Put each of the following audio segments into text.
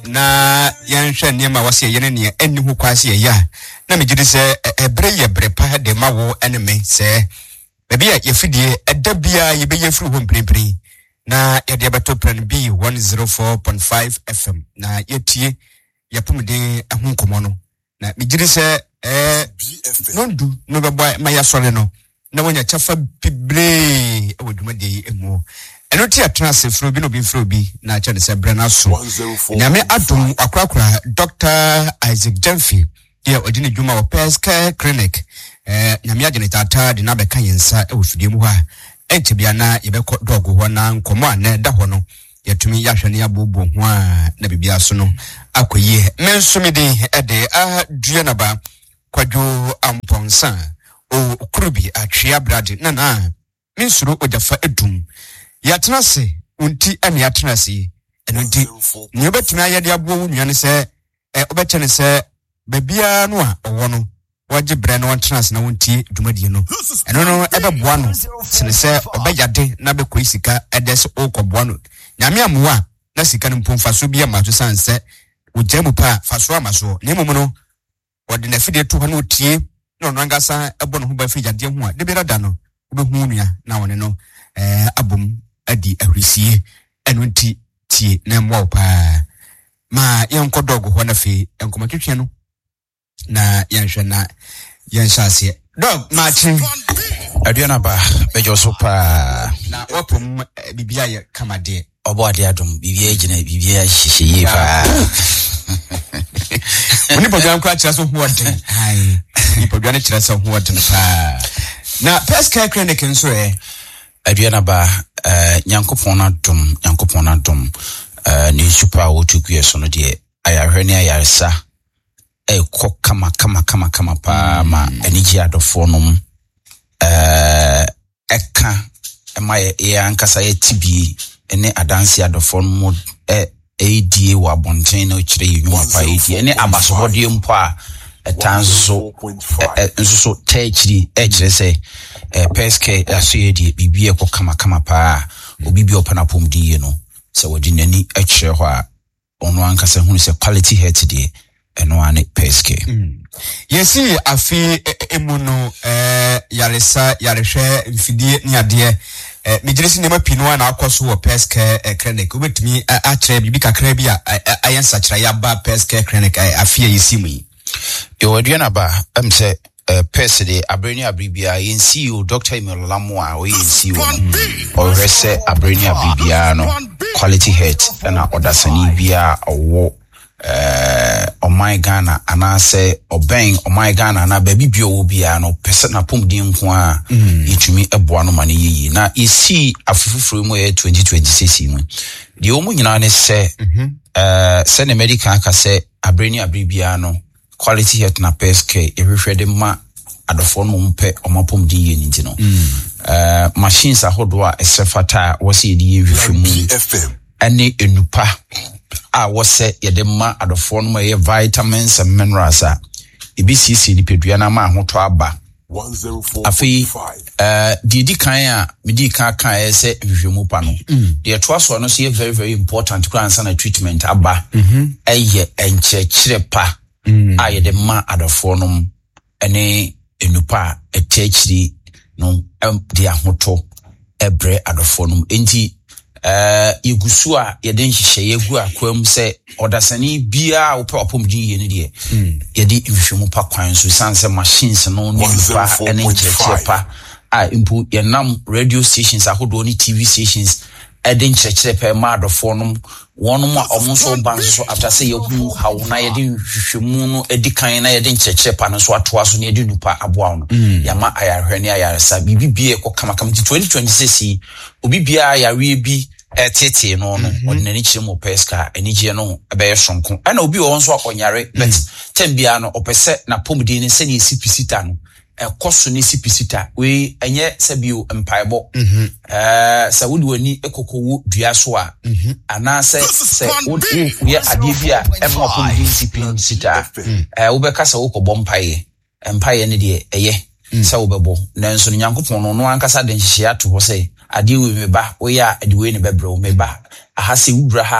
na yanhwe niema wase yene ne eni hu kwase ya na megide se ebre ye brepa de mawo eneme se baby ye fidie edabia ye beye fru ho mprempren na ye de abato plan B 104.5 FM na yetie yapumde ehun komo no na megide se nondu no beba maya sore no na wonya chafa pibre awoduma de emu eno ti atrase fro bi no bi fro bi na cha de se brana so nyame adom akrakra Dr. Isaac Jemfi ye odine djuma wo PSK clinic nyame agene tata de na beka yensa e wofidie mu ha enti bia na ye be dog ho na nkomo ana da ho no yetumi yahwene abobo ho a na bibia so no akoyie mensumide ede dua na ba kwadwo amponsa o kurubi atwea brade na minsuro ojafa edum yatenase unti ane yatenase eno nti ne obetumi ayede abo wo nuane se obetene se babia no a owo no waje bre no tenase na wonti dwumadie no eno no ebeboa no sene se obeyade na be koisika edese okoboa no nyame amoa na sika no mpomfa so bia mato sanse ojemu pa faso amaso ne momo no wode na fide to no tie no ngasa ebo no ho ba fide ade ho a de bera da no obehu nua na wone no abom adi ahrisie eno nti tie na mo pa ma yenko dog ho na fe enkoma twetwe no na yanhwe na yanhyase dog machi aduana ba bejo so pa na opom bibia ye kamade obo ade adom bibia gina bibia hihye pa oni program kwa chira so ho wadin ai ni program chira so ho wadin pa na PSK clinic nso aduana ba nyankopon na dom ni super otukue so no de ayahwene ayaresa ko kama pa ma anigi adofo nom eka ema ye ankasa ye tibi ene adansi adofo nom ADA wa bonten no kire yinwa pa ADA ene abasobode mpo a etanso nso techiri kire se PSK asuyedi bibie ko kama pa obibi opana pomdi no se wodi nani akire ho a ono ankasa hunu se quality health de eno ane PSK yesi afi emuno yaresa yarehwe mfidie ni ade mejirisi nema pino na akoso wo PSK clinic obetumi akire bibi kakra bi ayensa kira ya ba PSK clinic afi yesimu yi aduana ba amse PSD abreni abribia yensiu Dr. Imolamo a oyensiu o rese abreni abribia no quality health na odasani bia owo my Ghana anase oben my Ghana na baby bio wo bia no pese na pomdi nko a itumi eboa no mane yiyi na isi afufufuru mu 2026 mu de omu nyina ne se se ne medical aka se abreni abribia no quality health na PSK ehwehwede ma adofo no mpe omapomdi yi nti no machines ahodo a esefata wose yedi yehwehwemu ane enupa a wose yede ma adofo no ye vitamins and minerals a ebcc ni pedua na ma ahoto aba 104.5 afi di kan a medi kan ese hwehwemu pa no de toaso no so very very important kwansa na treatment aba eye enchekire pa a yede ma adofo no ene enupa etechiri no de ahoto ebre adofo no enti yegusu a yede nhihye yegu akwam se odasani bia wo papomdi ye ne de yede nhwehwemu pa kwan so sanse machines no ni pa ene nchekire pa a impu yenam radio stations ahodo ni TV stations ede nchekire pa ma adofo no wonum a omonso ban so after say yehu hawo na yede nhwehwemu no edikan na yede nchekire pa no so atoa so na yede nupa aboa no yama ayarhwene ayaresa bibibie ko kama 2026 obibia yare bi tete no onani kire mo PSK anigye no ebe sonko ana obi won so akonyare but tembia no opese na pomdi ni se ni sipisita no ekoso ni sipisita we enye sabio empaibo sa wodi wani ekokowu dua so a ana se wodi ye ade bia emo pomdi sipisita wo be kasa wo ko bompaye empaye ne de eye se wo bebo nanso nyankopon no ankasa de nhihye ato ho se ade we meba we ya ade we ne bebro meba ahase wubra ha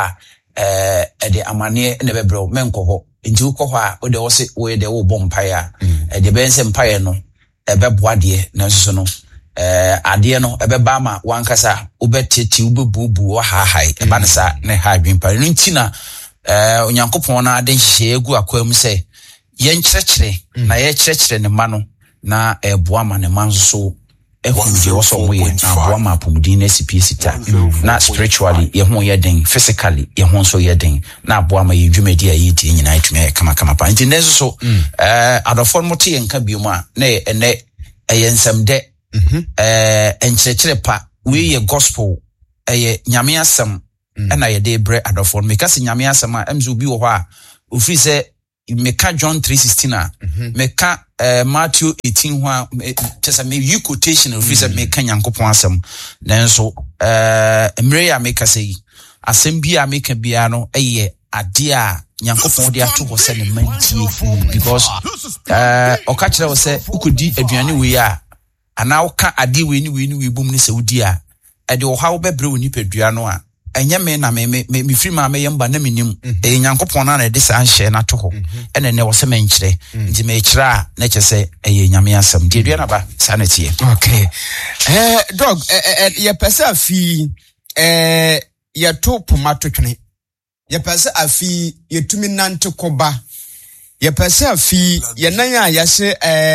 de amane ne bebro menko ho nti ukọ ho a ode wo se wo de wo bompae a de ben se mpae no ebeboa de na nso no ade no ebeba ma wankasa ubeteti ubebubu wa hahai eba ne sa ne ha adwempa no nti na onyankopon na ade hye egu akwam se ye nkyerɛkyerɛ na ye kyerɛkyerɛ ne ma no na eboa ma ne man so ehunje wo so mo ye aboa ma pomudin na sipia na spiritually ye ho ye den physically ye ho so ye den na aboa ma ye dwumadi a ye tie nyina atumi kama pa nti nso so adofo mo te nka biom a na ene ensem de enkyerɛkyerɛ pa we ye gospel nyame asɛm na ye de bre adofo me kase nyame asɛm a emzo bi wo ho a ofiri sɛ meka John 3:16 a meka Matthew 18 ho a tesa me you quotation ofiri sɛ meka nyankopɔn asɛm nanso emre ya meka sɛ asɛm bi a meka bia no ade a nyankopɔn de ato ho sɛ ne mantie because ɔka kyerɛ wo sɛ ukodi aduane we a ana woka ade we ni bom ne sɛ wodi a ɛde wo ha wo bebre wo nipadua no a enye me na me firi ma me yemba na menim nyankopɔn na de sa nhye na to ho ene ne wo se menkyere nti me kyerɛ a na kyɛ sɛ nyame asɛm de dua na ba sa na tie okay dog ye pese afi ye to poma to twene ye pese afi ye tumi nante koba ye pese afi ye nan a ye se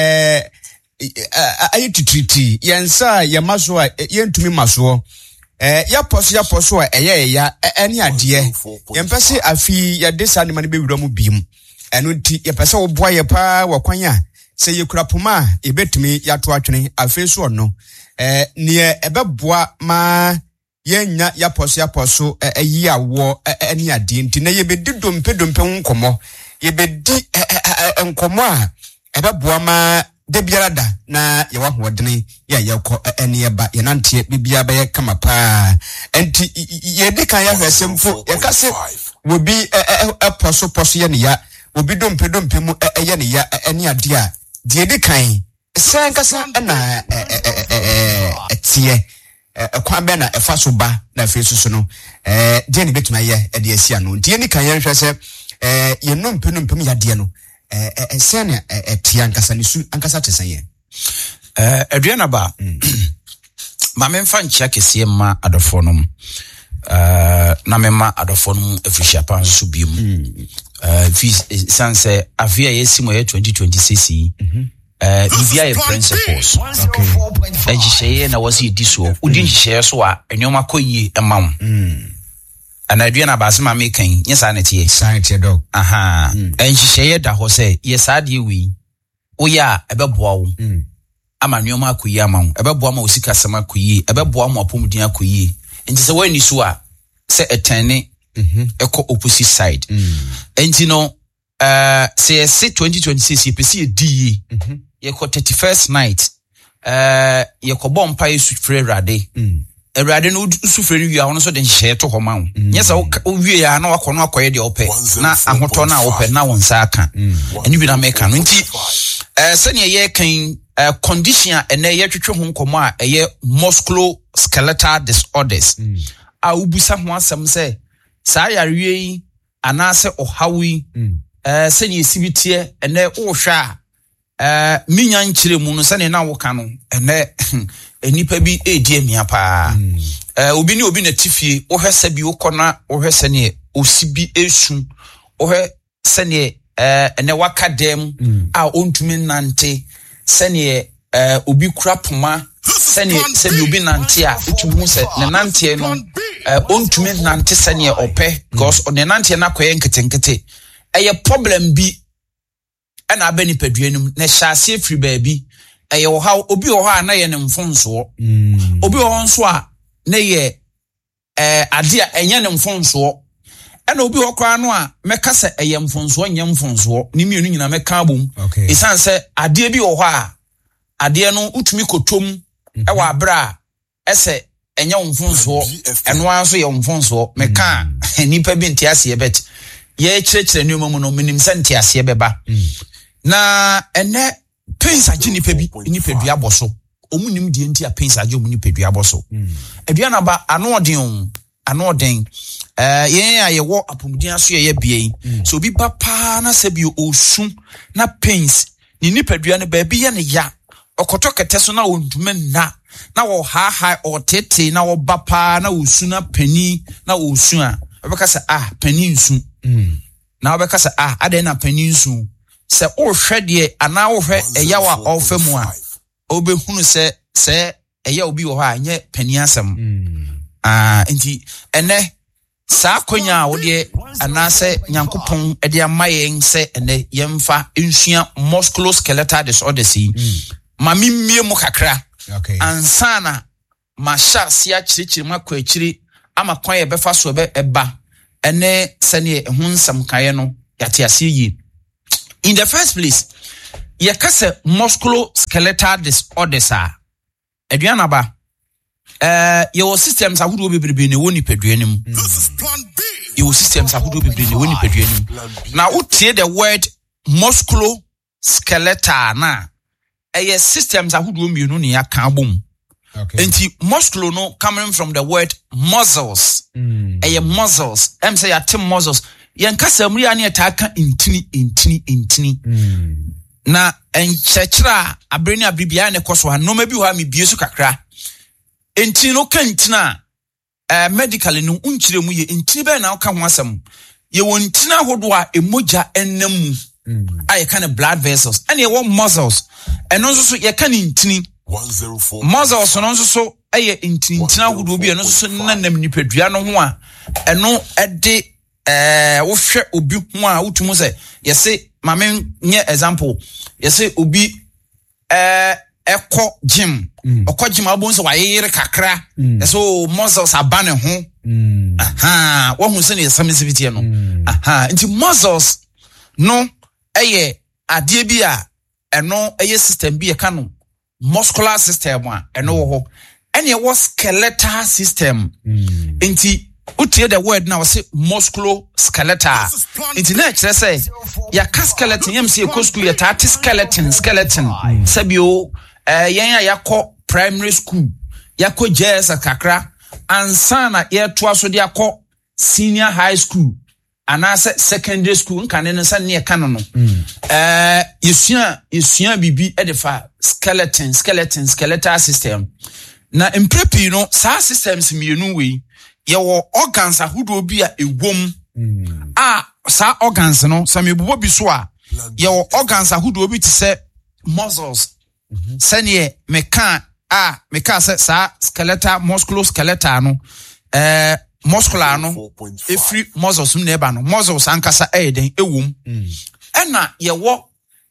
ayi titriti ye nsa ye maso a ye ntumi maso ya poso a ya ene ade yempese afi ya desa ne mane bewura mu biem eno nti yepese wo boa ye pa wakwan a se yekura poma e betumi ya to atwene afi so no ne ebeboa ma yenya ya poso ayi awo ene ade nti na yebedi dompe nkomo yebedi nkomo a ebeboa ma de biarada na ye wa hodene ya yekọ ene yeba ye nante bibia ba ye kama pa enti ye de kan ya hwesemfo ye ka se wobi poso ye ne ya obi dompe mu ye ne ya ene ade a de de kan san kasa na etie kwan be na efa so ba na fe susu no de ne betuma ye de asia no de ne kan ye hwe se ye nompe ya de no sene tia ankasa nisu ankasa tesanye aduana ba ma memfa nchia kese ma adofonom na mema adofonom afishia pa so biom sanse avia yesimo ye 2026 bibia ye principles okay enjisheye na wasi diso udi njisheye so a enyoma koyi emawo anaduana ba asema mekan nyesa na tie science dog aha enhihye da ho se yesade wi oya ebeboa wo ama nneoma akoyi ama wo ebeboa ma osika sama akoyi ebeboa ma opomudin akoyi enti se wani so a se etene eko opposite side enti no se 2026 yepesi edi yeko 31st night yeko bompa yesu frere rade Erade no usufreni wi a hono so de nhye to ho ma wo nyesa wo wie ya na wakono akoye de ope na ahoto na ope na won sa aka eni bi na meka no nti sene ye kan condition ene ye twetwe ho nkomo a eye musculoskeletal disorders a ubusa ho asem se sa yarewe yi anase ohawi sene esibitie ene wo hwa a minya nkyire mu no sene na wo ka no ene enipa bi edi amia pa obi na tifie wo hwese bi wokona wo hwese ne osibi esu wo hwese ne ene wakadem a ontumi nante sene obi kura poma sene sebi obi nante a utumu se ne nante no ontumi nante sene ope because ne nante na koye nketenkete eye problem bi ana abani paduanum na hyase free baabi eye wo ha obi wo ha na ye ne mfonso obi wo nso a na ye ade a enye ne mfonso ana obi wo kwa no a meka se eye mfonso nye mfonso ni mienu nyina meka abom isan se ade bi wo ha ade no utumi kotom e wa abra ese enye mfonso eno anso ye mfonso meka nipa bi ntiase ye bet ye kyerɛkyerɛ ne mu no minim sɛ ntiase beba na ene pensa gini pebi ni pedua boso omunim die ntia pensa gini omunim pedua boso aduana ba anoden yen ya yewo apomudin so ye bia so obi papa na se bi osu na pains ni nipadua ne ba bi ye ne ya okoto kete so na ondume na wo ha o tete na wo bapa na osu na pani na osu a obeka se pani nsu na obeka se ade na pani nsu se o hwede ana wo hwe eya wa ofa mu a obehunu se eya obi wo ha nye pani asem nti ene sa konya wo de anase nyankopon ede amayen se ene yemfa nsua musculoskeletal disorders ma mimmie mu kakra ansana ma sha sia chirichiri makwa achiri ama kwan ye befa so be eba ene sene ehun nsam kaye no yate ase yi. In the first place ye kase musculoskeletal disorders aduana ba your systems ahodo bebrebe ne woni paduanim. This is plan B. Your systems ahodo bebrebe ne woni paduanim. Now utie the word musculoskeletal na systems ahodo mienu ne aka bom. Enti musculo no coming from the word muscles. Muscles. Say yatim muscles. Yankasa mri ani ataka intini. Na enchechra abreni abribia ne koso ha no ma bi ho am biesu kakra. Enti no kantina medically no unchire mu ye enti be na aka ho asem ye wontina hodo a emoja ennamu I kind of blood vessels and ye want muscles and also so ye can intini 104 muscles and also so aye intina hodo bi and also so nanam nipadua no ho a eno ede wo hwe obi ho a wotumu say ye say mame nye example ye say obi eko gym gym abon so wayere kakra so muscles abane ho wo hu se ne sensitivity no nti muscles no eye ade bi a eno eye system bi e ka no muscular system a eno wo ho ene wo skeletal system nti utie the word now say musculoskeletal nti na kire say ya skeleton yam say ko school ya tate skeleton sabio yen ya yakọ primary school yakọ JS kakra ansana ye to aso de akọ senior high school anase secondary school nkane ne nsa ne ka no yesua bibi edefa skeletal system na imprepi no sa systems mienu we ye wo organs ahodo bi a ewom sa organs no samebubo bi so a ye wo organs ahodo bi ti se muscles sanye meka se sa skeletal musculoskeletal no muscular no every muscles neba no muscles ankasa eden ewom ena ye wo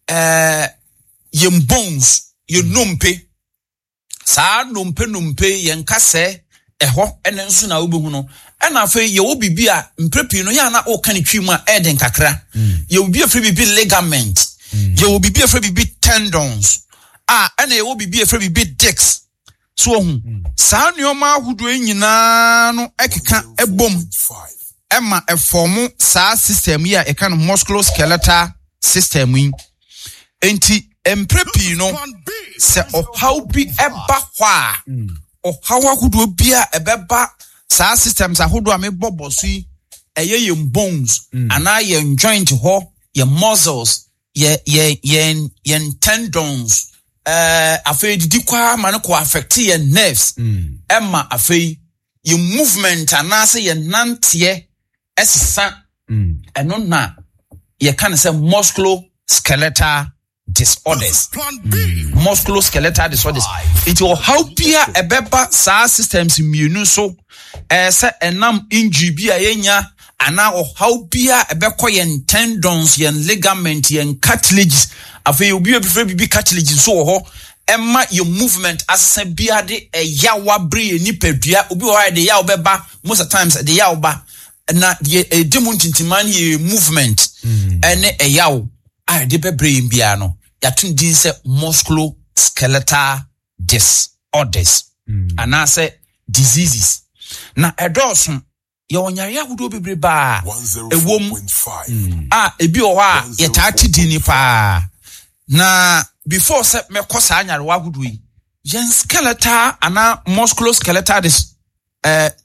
ye bones ye nompe sa nompe ye nkase eho ene nso na obehu no ena afa ye wo bibi a mprepi no ya na o kan twimu a eden kakra ye wo bi afre bibi ligament ye wo bibi afre bibi tendons ene ye wo bibi afre bibi discs so hu sa nuoma ahudo nyina no ekeka ebom ema eformu sa system yi a eka no musculoskeletal system yi enti emprepi no se ohaw bi eba hwa ohaw ahudo bia ebeba sa systems ahudo a mebobo so yi eye bones ana ye joint ho ye muscles ye tendons afei didi kwa ma no ko affect ye nerves emma afei ye movement anase ye nante esesa eno na ye kan say musculoskeletal disorders musculoskeletal disorders it will help ya ebeba sa systems mienu so se enam injury bi a yenya ana o how bia ebekọ yen tendons yen ligament yen cartilages afei obi prefer bibi cartilages so ho emma your movement asesa bia de yawa bre ni padua obi ho de yaw beba most of times de yaw ba na de demuntintiman ye movement ene yaw de bebre bia no yatun din se musculoskeletal disorders ana se diseases na edosun ye wonyare ahudo bebre ba ewom ebi o ha ye taati dini pa na before se mekosa anyare ahudo yi yen skeletal ana musculoskeletal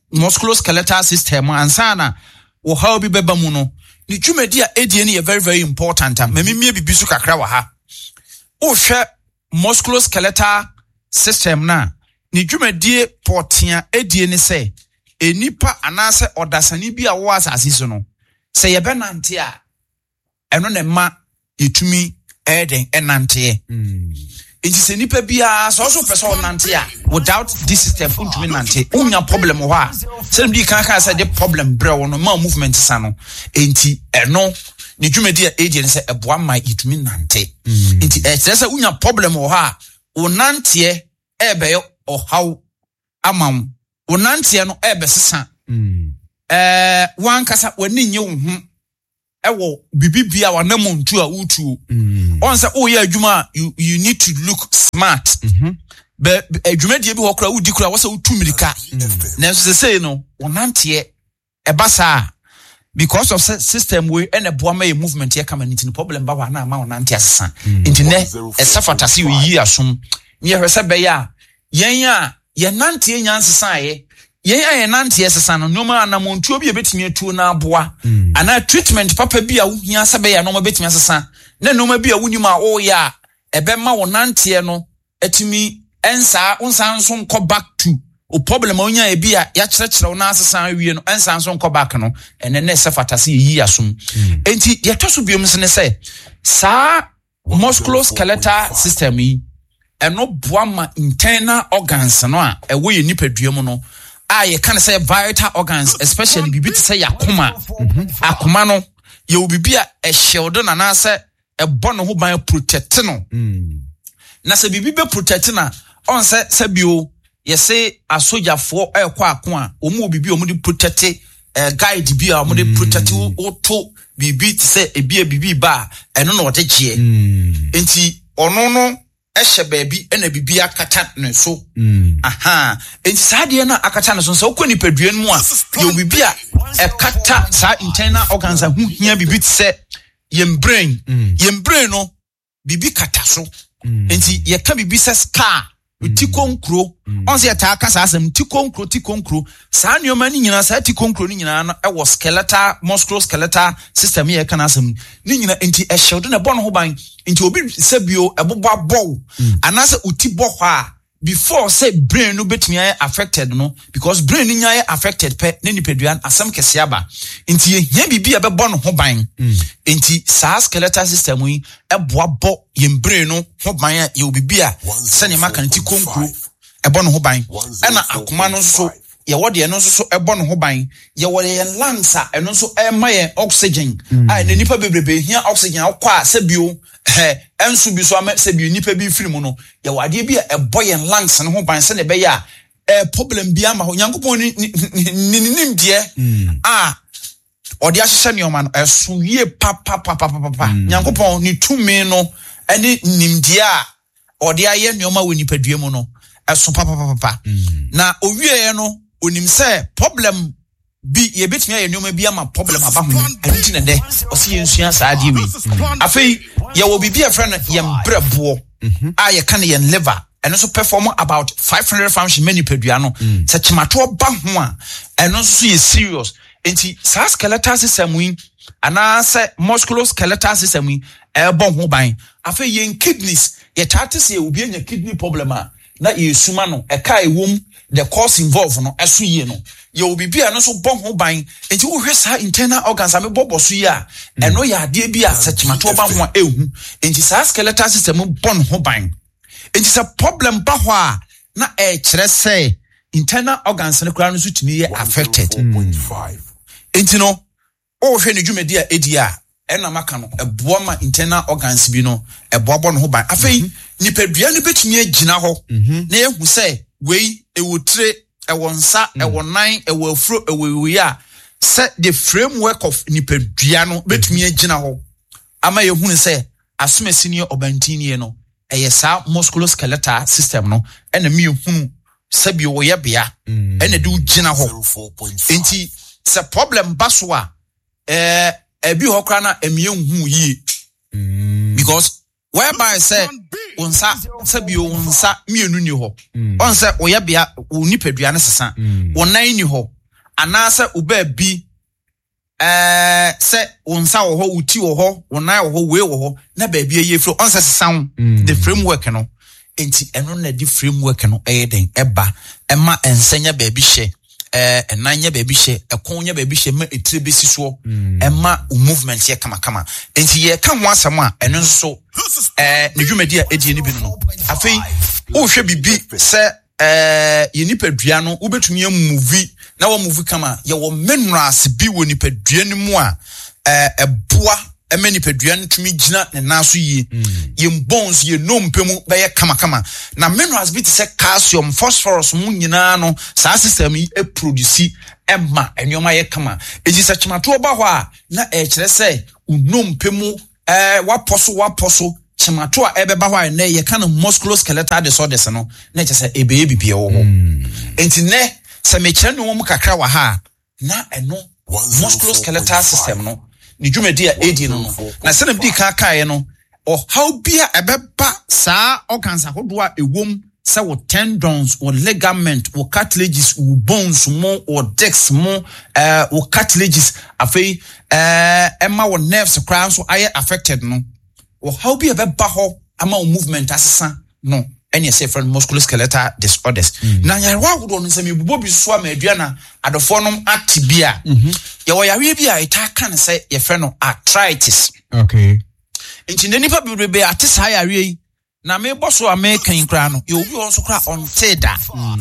musculoskeletal system ansana wo how bi beba mu no ni dwumadi a edie ne very very important mamimie bibi so kakra wa ha wo hwɛ musculoskeletal system na ni dwumadi portia edie ne sɛ enipa anase odasani bi a wo asase so no sɛ ye benante a eno ne ma etumi eden enante Inti se nipa bia so person nante a without this system untumi nante unya problem ho a se ndi kan say the problem bre wo no ma movement sa no enti eno ni dwumadi a agent say eboa ma itumi nante enti se unya problem ho a wo nante ebe o how amam wo nante no ebe sesa wan kasa wani nye wo hu ewo bibibia wa namontu a utu on say oh yeah adwuma you need to look smart be adwuma die bi hokra udi kura wasa utu mirika na so say no wonante ebasa because of system we and eboa ma movement here come into problem ba wa na ma wonante asesa intine esafatase yi asom me hwese be ya yen a ye nante nyansesa ye yen aye nante esesa no no ma anamontuo bi ebetimi atu na aboa ana treatment papa bi a wohia sebe ya no ma betimi asesa na no ma bi a wunima o ya ebe ma wo nante no etimi ensa unsanso nko back to o problem onya e bi a ya kyerɛkyerɛ wo na asesa awie no ensanso nko back no ene na sefatase yi asom enti ye toso biom se ne se sa musculoskeletal system yi eno boa ma internal organs no a ewo ye nipaduam no you can say vital organs, especially bibi to say akoma. Akoma no, you will be a shield and answer a bono who by protect no. Nasa bibi be protectina on sebio, ye say a soldier for a qua, umu bibi omudi protect guide be a mudi protect o to bibi to say a bibi bar and no what it ye. Enti or no. Eshe baby ene bibia akata ne so enti saade na akata ne so okoni paduan mu a ye bibia ekata sa internal organs hu hia bibi tse yem brain no bibi kata so enti ye ka bibi se scar tikonkro onse ye ta aka sa asem tikonkro sa nioma ni nyina sa tikonkro ni nyina no e wo skeletal musculoskeletal system ye kana asem ni nyina enti e shield na bon ho ban enti obi sebio ebobo abo anase utibo ho a before say brain no betumi affected no because brain ni nya affected pe na nipaduan asem kese aba enti ye hia bibia be bon ho ban enti sa skeletal system yi ebo abo ye brain no ho ban ya ye bibia se ne maka nti konkuro ebo no ho ban na akoma no so ye wode no so ebo no ho ban ye wode ye lansa eno so e ma ye oxygen na nipa bebrebe hia oxygen akwa sebio ensu bi so am sebio nipa bi firi mu no ye wade bi e boy en lungs no ho ban se ne be ya problem bi ama ho nyankopon ni nimdie odi ahye ne oma no eso ye pa nyankopon ni tumi no ene nimdie a odi aye ne oma woni padua mu no eso pa na owie no onim se problem bi ye betumi aye ne oma bi ama problem aba ho anti ne de osi ensua saade wi afei ye wo bibia friend ye mbrebo ye kan ye liver and also perform about 500 function many padua no se chimato ba ho a and also ye serious enti sa skeletal system wi ana se musculoskeletal system wi e bon ho ban afei ye kidneys ye tate se obi anya kidney problem a na ye suma no e kai wom the cause involved no eso ye no ye obi bia no so bon ho ban enti wo hwe sa internal organs am bobo so ye a eno ya ade bia se chimato ba ho a ehu enti sa skeletal system bon ho ban enti sa problem ba ho a na e kire say internal organs ne kura no so tumi ye affected enti no o hwe ne dwumadi a edi a ena maka no eboa ma internal organs bi no eboa bo no ho ban afei nipadua ne betumi agina ho na ehu say wei ewotre ewonsa ewonan ewafro ewewi a set the framework of nipadua no betumi agina ho ama ye hu say asoma senior obantini no sa musculoskeletal system no ena mi hu sabi wo ye bia ena de ugina ho enti se problem baso a ebi hokra na emiye hu yi because whereby say unsa sabi unsa mienu ni ho on say oya bia onipadua ne sesa wonan ni ho anasa uba bi se unsa wo ho uti wo ho wona wo ho we wo ho na ba bia ye fro onsa sound the framework no enti eno na di framework no den eba ema ensenya ba bi hye enanya ba bi hye ekonya ba bi hye ma etire besi so ema movement ye kama enti ye ka ho asem a eno nso ne dwumadi a edie ni bi no afei wo hwe bibi se ye nipadua no wobetumi movie na wo movie kama ye wo minerals bi wo nipadua ni mu a eboa ema nipadua no tumi gina ne naso yi ye bones ye nompemu be ye kama na minerals bi te se calcium phosphorus mu nyina no saa system yi produce ema enwoma ye kama eji se chimato oba ho a na kire se unompemu waposo chimato a ebeba ho a na ye kana musculoskeletal disorders no na kire se ebe bibie wo ho enti ne se me kire no mu kakra wa ha na eno musculoskeletal system no ni dwumadi a edi no na se na bi ka no o how bia ebeba saa organs ahodo a ewom se wo tendons wo ligament wo cartilages wo bones mo wo discs mo wo cartilages afei ema wo nerves kra so aye affected no wo how bia ebeba ho ama wo movement asesa no any say friend musculoskeletal disorders na yarwa ahodo no se me bubo bi so ama aduana adofo no atibia ye wo yawe bia ita kan se ye friend no arthritis okay nti ne nipa bibebe atesa yawe yi na me boso American kra no ye obi won so kra on teda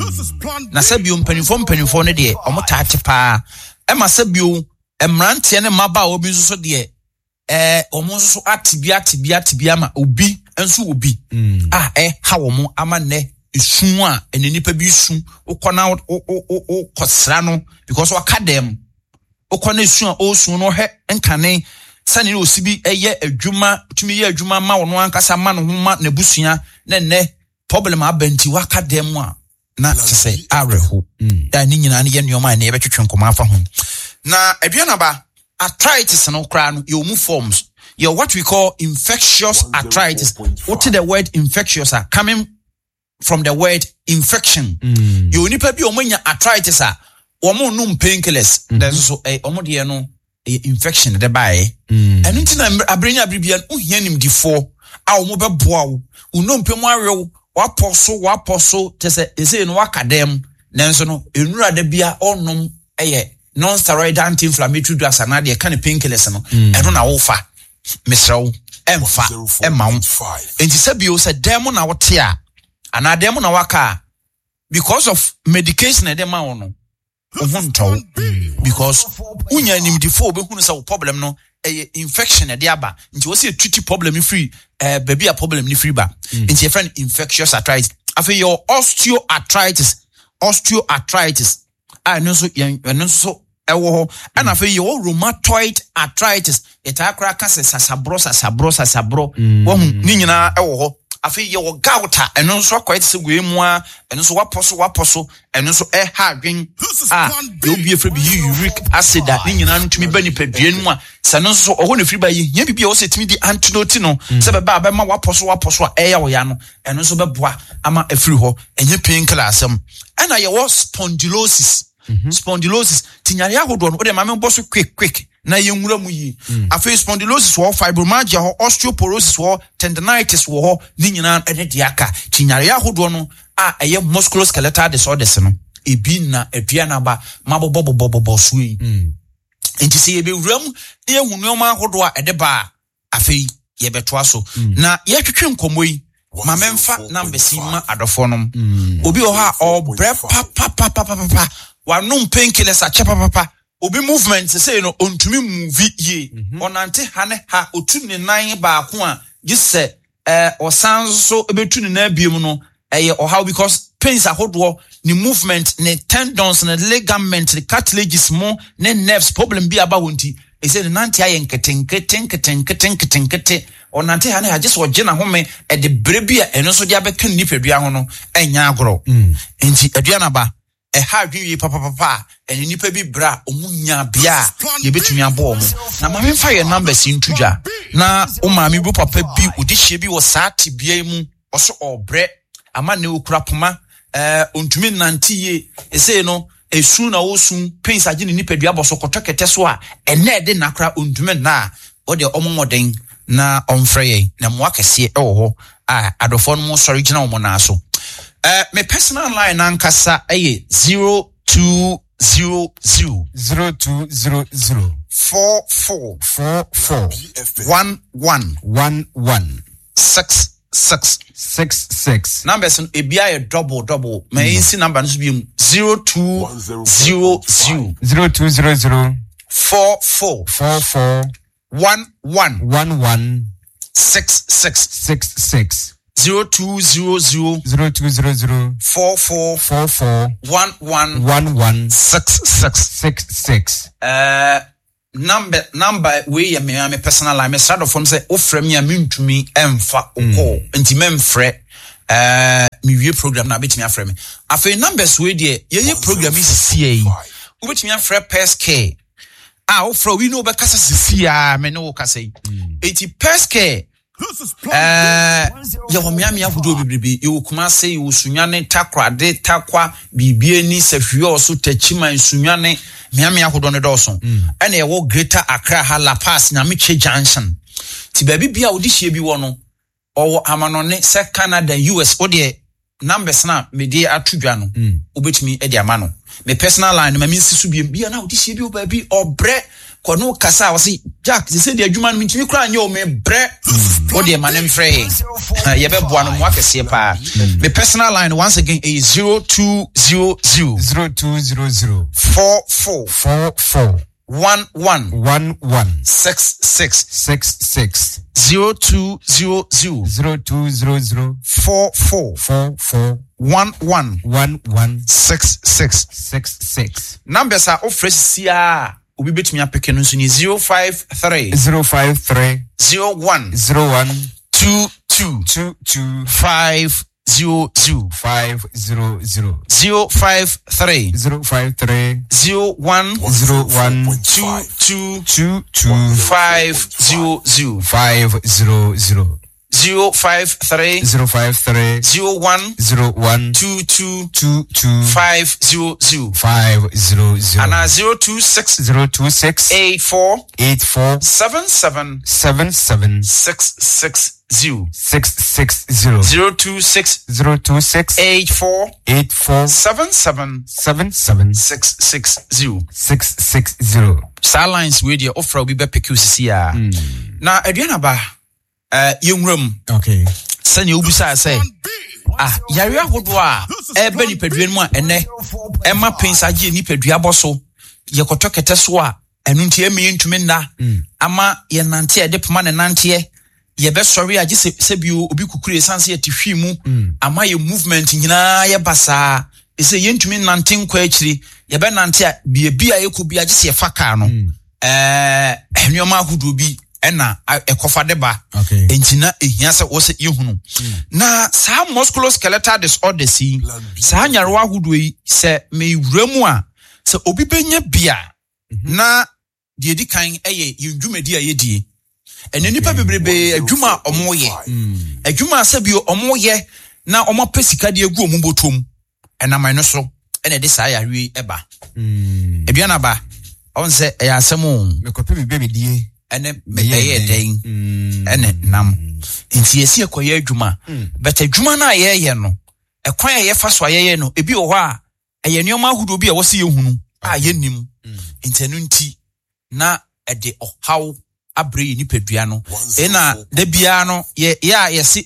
na sabio mpanifo ne de omotaache pa e ma sabio emrante ne maba obi so de omo so atibia ma obi enso obi ha wo mo ama ne esun a ene nipa bi sun ukona kosra no because wakadem ukona esun a osun no he nkane sani no sibi eye adwuma tumi ye adwuma ma wono ankasa ma no homa na busua ne problem abenti wakadem a na se areho da ni nyina ne ye nyoma na ye betwetwe nkoma afa ho na aduana ba arthritis no kra no you move forms your what we call infectious arthritis. What is the word infectious are coming from the word infection. You nipa bi omanya arthritis a omo num painkillers there's also a omo de no infection de bae enu ntina abrenya abribia ohia nim difo a omo beboa wo unompemu awewo waposo tese ese no wakadem nanso no enura de bia onom eye non-steroidal anti-inflammatory drugs and the kind of painkillers no eno na wo fa mesrawo emfa emawo enti sabio se demo na wote a ana demo na waka because of medication e dem awo no ohunto because unya nimdifo obehunu se wo problem no infection e de aba nti wo se treat problem free baby a problem ni free ba nti your friend infectious arthritis after your osteoarthritis no so ewo and after your rheumatoid arthritis etakra ka se sasabro wo ni nyina ewo after your gout eno so quite se gwemu a eno so waposo eno so ha adwen you be free be uric acid ni nyina ntumi ba ni padua mu a se no so oho na free ba yi nya bibia wo se timi di antidote no se be ba ma waposo a ya wo ya no eno so be boa ama afiri ho enye painkiller asem and your spondylosis spondylosis tinyare ahodo no de ma me boso quick na yenwura mu yi afi spondylosis wo fibromyalgia ho osteoporosis wo tendinitis wo ni nyina ene diaka tinyare ahodo no eye musculoskeletal disorders no ebi na aduana ba mabobobobobo suyi enti se yebe wuram ye hunuoma ahodo a ede ba afi ye betoa so na ye twetwe nkomo yi ma memfa number sima adofo no obi o ha obre pa wanum painkillers a chepa papa obi movement say no ontumi move ye onante hane ha otu ne nan ba ko a gise osanso ebetu ne na biem no o how because pains ahodo ni movement ne tendons ne ligament ne cartilages mo ne nerves problem bi aba wonti say ne nante aye nkete onante hane ha gise ogena home e de brebi a eno so dia bekan nipadua ho no enya agoro enti aduana ba ha dwi papa eni nipa bi bra omunya bia ye betumi abo omo na ma memfa ye numbers intuja na o ma mi bu papa bi odihye bi wo saati bia mu oso obre ama ne okura poma ontumi nanti ye ese no esu na osun pains age ni nipadua boso koto kete so a ene de nakra ontume na o de omomoden na onfreye na mo akese ho adofo no mo sorry gina mo na so me personal line ankasa 0200 44 11 66 numbers ebia double may see number no be 0200 44 11 66 0200 44 11 66 number we me personal line me start of from say ofrem ya mentumi emfa okọ nti memfrɛ me wie program na betimi afrɛ me afei numbers we de ye program is CA wo betimi afrɛ PESK ofrɛ we no be kasa CA me no kasa eti PESK ya homiami afudo bibibi ye kuma se ye sunyane takrade takwa bibie ni sehwe so tachima sunyane miami afudo ne dɔso ene ye wo Greater Accra ha La Paz na Meche Junction ti ba bibia wo di hie bi wo no owo amanone se Canada US wo de numbers na me de atudwa no obetimi e de amano me personal line ma minsi so bia na wo di hie bi wo ba bi obre kono kasa wasi Jack they say the adwuma no ntimi kra anye o me bre o de manem frɛ ye be boa no mo akese pa me personal line once again is 0200 44 11 66 0200 44 11 66 numbers are offered CR Obi betumi apeke no so ni 053 01 22 500 053 01 22 500 053 01 22 500 and 026 84 77 660 026 84 77 660 Silence we dey offer we be pick UCC na aduana ba yenwram okay sani obusa say yare ahodo a ebe ni paduan mu a ene ema pensage ni padua boso ye koto kete so a enu ntie eme ntumi nda ama ye nante ede pema ne nante ye be sorry age se bio obi kukure sanse atihwi mu ama ye movement nyina ye basa ese ye ntumi nante nkwa akiri ye be nante a bia yekobi age se faka no enyoma ahodo bi ena ekofa deba entina ehia se wo se yehunu na sa musculoskeletal disorder si sa nyarwa ahodo yi se me wuramu a se obi benya bia na de edi kan eye yendwumadi a yedie ene nipa bebrebe adwuma omoye adwuma asabio omoye na omapesika de egu omubotom ena man no so ene de sa yahwe eba eduana ba onse eya asemo mekope bebe die ene meye den ene nam nti esi ekoye adwuma but adwuma na yeye no ekwan ye fa so yeye no ebi wo a eye nioma ahudo bi a wo se yehunu a ye nim ntenu nti na ede ohaw abre ni padua no ena da bia no ye se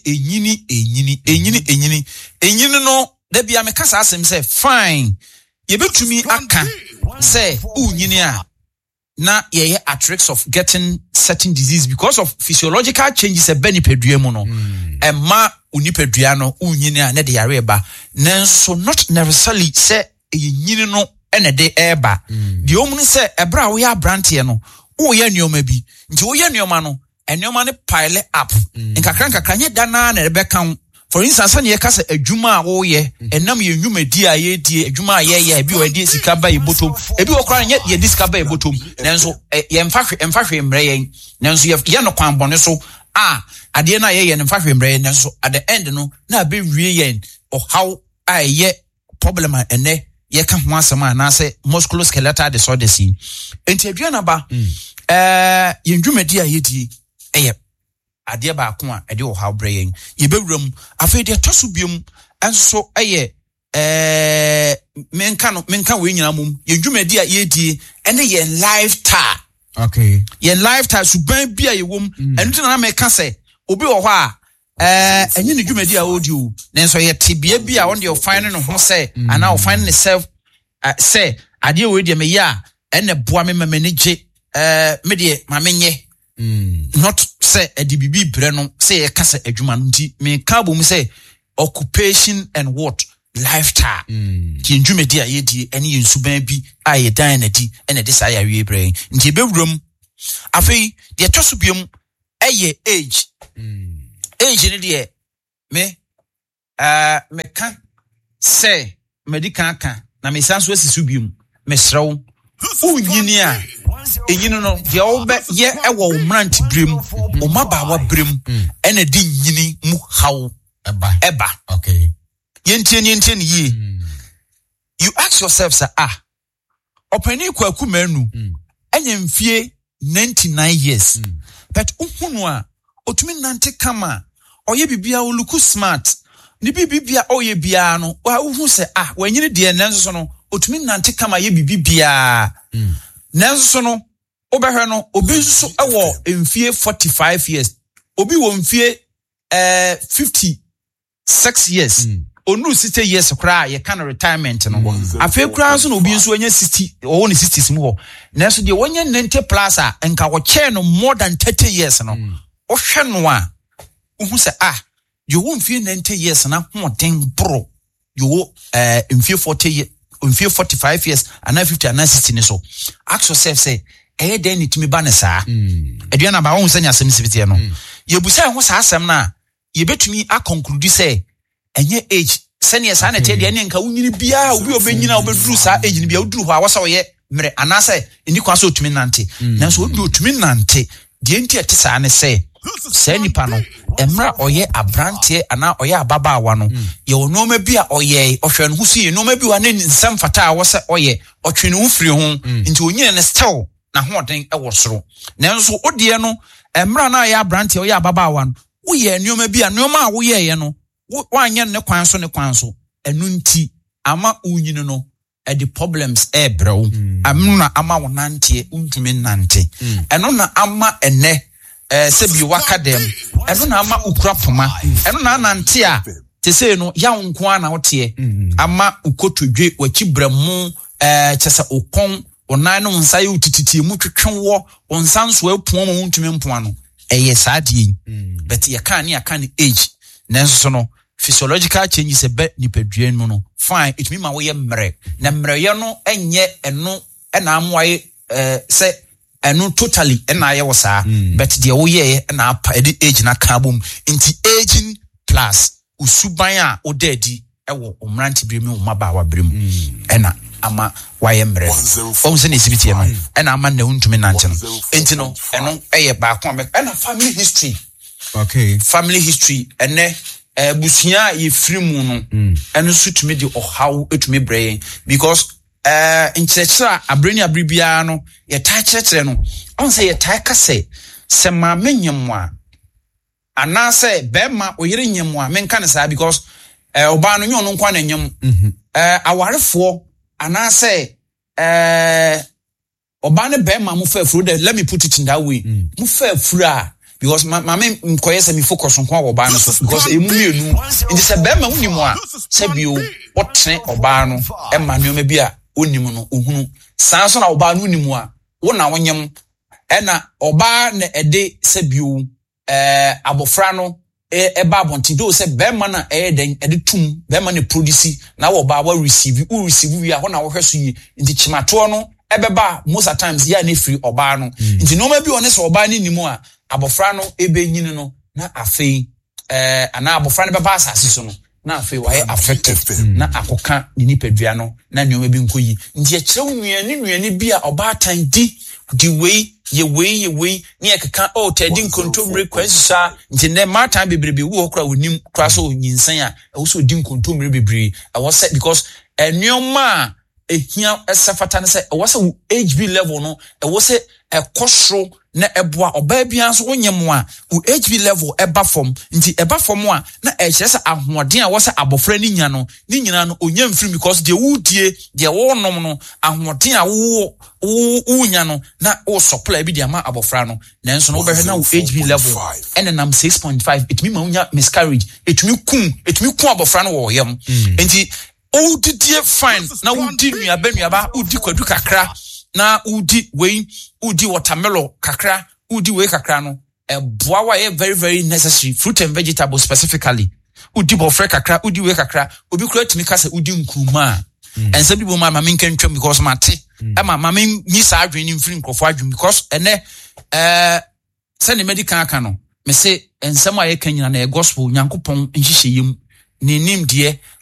enyini no da bia me kasa asem say fine ye betumi aka say unyini a na ye at risk of getting certain disease because of physiological changes e beni padua mu no ema unipadua no unyini a na de yare ba nanso not necessarily say enyini no ene de eba de omunu say ebra wo ya brantie no wo ye nioma bi nti wo ye nioma no enioma ne pile up nkakra nye dana na rebeka for instance na ye kasa adwuma a wo ye enam ye nwumadi a ye die adwuma a ye ebi wo die sika ba ye botom ebi wo kra nye ye disika ba ye botom nanso ye mfahwe mre ye nanso ye no kwan bone so ade na ye mfahwe mre ye nanso at the end no na be wie ye o how a ye problem ene ye ka ho asema na say musculoskeletal disorders enti aduana ba ye ndwumadi a yedi eye ade ba ko a ede wo haw brɛ yɛn ye bewuram afei de toso biom enso eye menka we nyina mum ye ndwumadi a yedi ene ye lifestyle. Okay. Ye lifestyle suban bia ye wom enu ti na meka say obi wo hɔ a enyi ne dwumadi a odi o nenso ye tibia bia on de find no ho say ana o find self say ade we de me ya ene boa me manage me de ma menye not say edi bibi bre no say ye kasa adwuma no nti me ka bom say occupation and what lifestyle ki ndwumadi a ye di ene ye nsuban bi a ye dan na di ene de sa ya wie bre nti bewuram afei de toso biom eye age ni de me ka say medical kan na me sanso asisu biom me srew unyini a enyini no de obe ye ewo umrant brem o mabawa brem ena di nyini mu haw eba. Okay. Yentien ye. You ask yourself sir opani kwaku manu enya mfie 99 years but uhunu a otumi nante kama oye bibia o look smart ni bibia oye bia no wa uhu se wanyini de nanso no otumi nante kama ye bibia nanso no obehwe no obi nso ewo mfie 45 years obi wo mfie 56 years onu 60 years kra ye kan retirement no afi kra so no obi nso anya 60 o ne 60s mu ho nanso de wonya 90 plus a enka wo che no more than 30 years no o hwe no a uhu se you won't feel 90 years na hoden bro you mfie 40 years mfie 45 years and 50 and 60 so ask yourself say den it me ba ne saa aduana ba won sanya asem sibite no ye busa ho saa asem na ye betumi a conclude say enye age senior sa na te de nka wunyini bia obi obenyina obeduru sa age ni bia oduru ho a wasa oye mere anase eni kwa so otumi nante nanso odu otumi nante de enti ete sa ne say se nipa no emra oye abrante ana oye ababaawa no ye onoma bi a oye ohwe no husi enoma bi wa ne nsam fata a wose oye otwene wo firi ho nti onyine ne still na hoden e wo soro nanso odie no emra na oye abrante oye ababaawa no wo ye enoma bi a noma a wo ye no wanye ne kwan so enu nti ama unyine no the problems brew amna ama wonante untumi nante eno na ama ene sebi waka dem eno na ama ukura poma eno na nante a te say no ya nko ana wote ama ukotodwe wachi bramu chesa okon onan no nsa ye utititi mu twetwenwo onsanso apuo mo untumi mpoa no eye saadie but ye kan ne age nanso no physiological changes be nipaduen mu no fine it mean ma we mre na mre ye no enye eno na amwaye se eno totally na ye wo saa but de wo ye na apa the age na kabum nti aging plus usuban a odadi ewo omranti brem o mabawa brem ena ama waye mre o se ne sibiti no ena ama na untumi nante no nti no eno eye ba ko ena family history. Okay. Family history ene busia ye free mu no eno so tumi de ohaw etumi brɛ because in churcha abreni abribia no ye ta church no on say ye ta ka say se ma menyem a ana say be ma oyere nyem a menka ne saa because oba no nyon no kwa na nyem awarefo ana say oba ne be ma mu fa furu de let me put it in that way mu fa furu a because my me nkoyese me focus on kwa oba no because emu mienu nti se be ma unimu a se bio otre oba no e ma nneoma bi a onimu no ohunu sanso na oba no unimu a wo na wonyem e na oba na ede se bio abofra no e ba bonti do se be ma na e den ede tum be ma na produce na wo oba wa receive wi a ho na wo hweso yi nti chimato no ebeba most of times ya na free oba no nti no ma bi one se oba ni nimu a abofra no ebe nyini no na afei ana abofra no beba asase so no na afei waye affected na akoka ni nipadua no na nneoma bi nkoyi nti ekire nnuani bi a oba tan di wei ye ni ekeka tedi nkontomre kwansusa nti ne matan bebrebe wo okra wonim kra so nyinsan a wo so di nkontomre bebrebe I was said because nneoma ehia esafata ne se wo se HB level no wo se ekosro na eboa oba bia so onyem a wo HB level eba form nti eba form a na ehye se ahoden a wo se abofra ni nya no ni nyina no onyam free because de wudie de wo nom no ahoden a wo nya no na wo supply bi de ama abofra no nanso no wo behwe na wo HB level enenam 6.5 etumi ma unya miscarriage etumi kun abofra no wo yam nti udidie fine na udi nuaba udi kwadu kakra na udi watermelon kakra udi we kakra no boa wa very very necessary fruit and vegetables specifically udi bofre kakra udi we kakra obi kura timi kasa udi nkruma and some people ma me can twem because mate ma me ni sa adwen ni mfiri nkrofo adwen because ene send medical aka no me say ensem aye kanyina na gospel nyankopon nhihye yim ni nim de